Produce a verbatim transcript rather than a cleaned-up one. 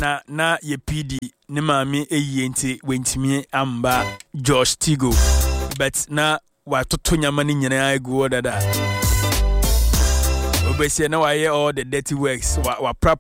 na na ye P D ne maame eyi enti wentimi amba Josh Tigo but na wa toto nyama ni nyina egu dada obese na wa ye all the dirty works wa wa prap